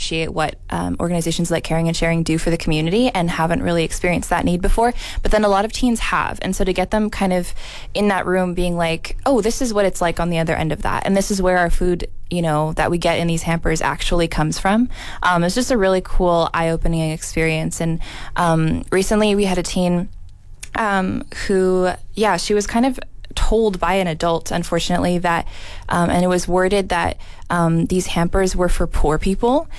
appreciate what organizations like Caring and Sharing do for the community and haven't really experienced that need before. But then a lot of teens have. And so to get them kind of in that room being like, oh, this is what it's like on the other end of that. And this is where our food, that we get in these hampers actually comes from. It's just a really cool, eye-opening experience. And recently we had a teen who, she was kind of told by an adult, unfortunately, that, and it was worded that these hampers were for poor people.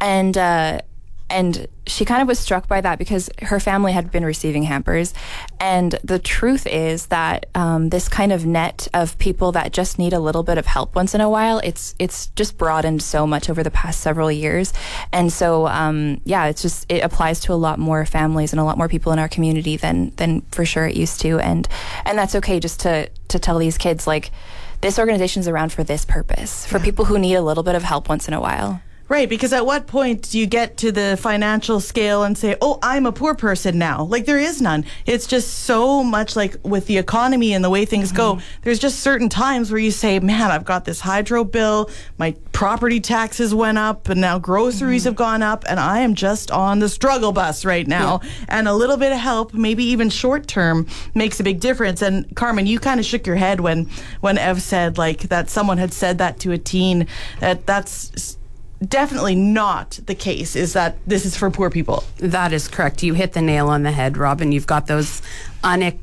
And she kind of was struck by that because her family had been receiving hampers. And the truth is that this kind of net of people that just need a little bit of help once in a while, it's just broadened so much over the past several years. And so, it applies to a lot more families and a lot more people in our community than for sure it used to. And that's okay, just to tell these kids, like, this organization's around for this purpose, for people who need a little bit of help once in a while. Right, because at what point do you get to the financial scale and say, oh, I'm a poor person now? Like, there is none. It's just so much like with the economy and the way things go. There's just certain times where you say, man, I've got this hydro bill, my property taxes went up, and now groceries have gone up, and I am just on the struggle bus right now. Yeah. And a little bit of help, maybe even short term, makes a big difference. And Carmen, you kind of shook your head when Ev said, like, that someone had said that to a teen. That's definitely not the case, is that this is for poor people. That is correct. You hit the nail on the head, Robin. You've got those Jamie.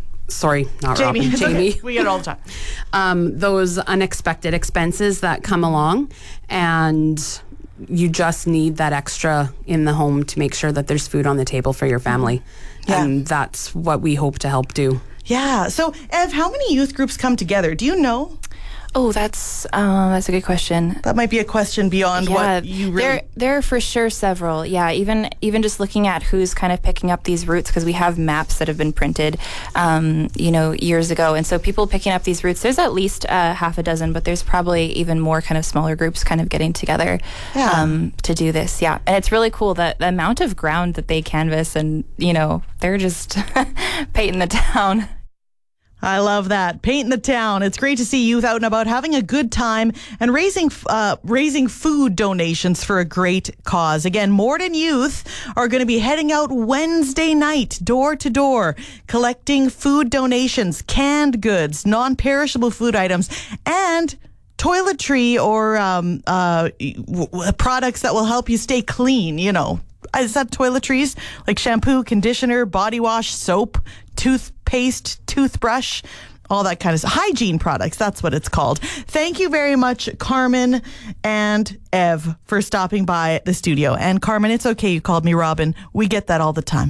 Okay. We get it all the time. Those unexpected expenses that come along, and you just need that extra in the home to make sure that there's food on the table for your family. Yeah. And that's what we hope to help do. Yeah. So, Ev, how many youth groups come together? Do you know? Oh, that's a good question. That might be a question beyond what you really... There are for sure several. Yeah, even just looking at who's kind of picking up these routes, because we have maps that have been printed, years ago. And so people picking up these routes, there's at least half a dozen, but there's probably even more kind of smaller groups kind of getting together to do this. Yeah, and it's really cool that the amount of ground that they canvass, and, they're just painting the town. I love that. Painting the town. It's great to see youth out and about having a good time and raising food donations for a great cause. Again, Morden Youth are going to be heading out Wednesday night, door to door, collecting food donations, canned goods, non-perishable food items, and toiletry or products that will help you stay clean, Is that toiletries? Like shampoo, conditioner, body wash, soap, toothpaste, toothbrush, all that kind of stuff. Hygiene products, that's what it's called. Thank you very much, Carmen and Ev, for stopping by the studio. And Carmen, it's okay you called me Robin. We get that all the time.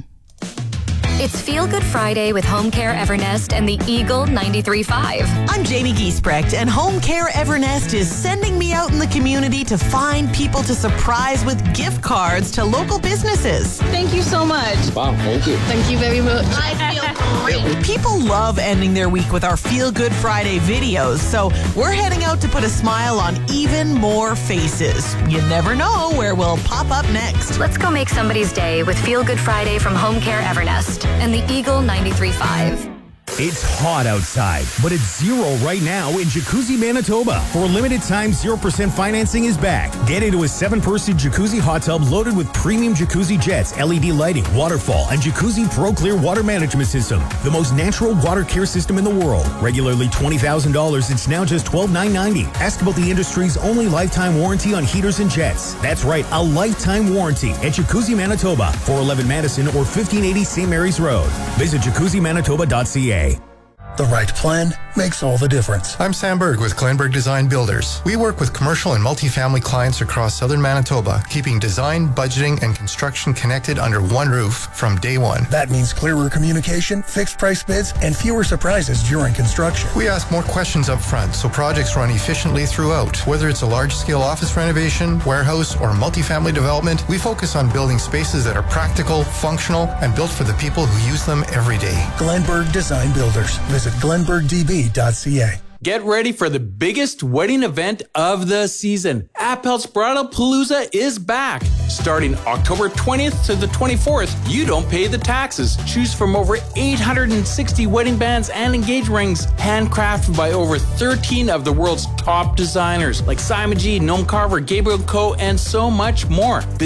It's Feel Good Friday with Home Care Evernest and the Eagle 93.5. I'm Jamie Giesbrecht, and Home Care Evernest is sending me out in the community to find people to surprise with gift cards to local businesses. Thank you so much. Wow, thank you. Thank you very much. I feel great. People love ending their week with our Feel Good Friday videos, so we're heading out to put a smile on even more faces. You never know where we'll pop up next. Let's go make somebody's day with Feel Good Friday from Home Care Evernest and the Eagle 93.5. It's hot outside, but it's zero right now in Jacuzzi, Manitoba. For a limited time, 0% financing is back. Get into a 7-person jacuzzi hot tub loaded with premium jacuzzi jets, LED lighting, waterfall, and Jacuzzi Pro Clear water management system. The most natural water care system in the world. Regularly $20,000, it's now just $12,990. Ask about the industry's only lifetime warranty on heaters and jets. That's right, a lifetime warranty at Jacuzzi, Manitoba, 411 Madison or 1580 St. Mary's Road. Visit jacuzzimanitoba.ca. The right plan makes all the difference. I'm Sam Berg with Glenberg Design Builders. We work with commercial and multifamily clients across southern Manitoba, keeping design, budgeting, and construction connected under one roof from day one. That means clearer communication, fixed price bids, and fewer surprises during construction. We ask more questions up front so projects run efficiently throughout. Whether it's a large-scale office renovation, warehouse, or multifamily development, we focus on building spaces that are practical, functional, and built for the people who use them every day. Glenberg Design Builders. Visit glenbergdb.ca. Get ready for the biggest wedding event of the season. Appel's Bridal Palooza is back. Starting October 20th to the 24th, you don't pay the taxes. Choose from over 860 wedding bands and engagement rings, handcrafted by over 13 of the world's top designers like Simon G, Noam Carver, Gabriel Coe, and so much more.